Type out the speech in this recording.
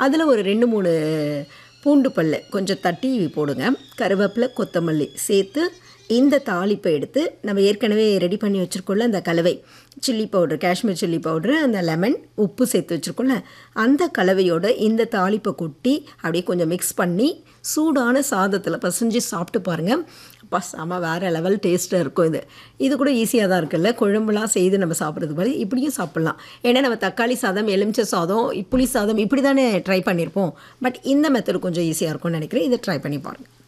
அதில் ஒரு 2-3 பூண்டு பல் கொஞ்சம் தட்டி போடுங்க. கருவேப்பிலை, கொத்தமல்லி சேர்த்து இந்த தாளிப்பை எடுத்து நம்ம ஏற்கனவே ரெடி பண்ணி வச்சுருக்கோம்ல அந்த கலவை, chilli powder, Kashmir chilli powder, அந்த லெமன், உப்பு சேர்த்து வச்சுருக்கோம்ல அந்த கலவையோடு இந்த தாளிப்பை கொட்டி அப்படியே கொஞ்சம் மிக்ஸ் பண்ணி சூடான சாதத்தில் பசைஞ்சு சாப்பிட்டு பாருங்கள். அப்பா செம வேறு லெவல் டேஸ்ட்டாக இருக்கும். இது கூட ஈஸியாக தான் இருக்குல்ல, குழம்புலாம் செய்து நம்ம சாப்பிட்றது மாதிரி இப்படியும் சாப்பிட்லாம். ஏன்னா நம்ம தக்காளி சாதம், எலுமிச்சை சாதம், புளி சாதம் இப்படி தானே ட்ரை பண்ணியிருப்போம். பட் இந்த மெத்தட் கொஞ்சம் ஈஸியாக இருக்கும்னு நினைக்கிறேன். இதை ட்ரை பண்ணி பாருங்கள்.